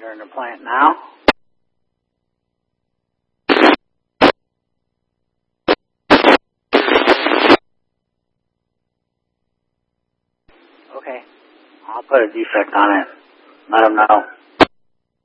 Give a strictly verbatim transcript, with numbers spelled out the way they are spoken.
You're in the plant now? Okay. I'll put a defect on it. Let them know.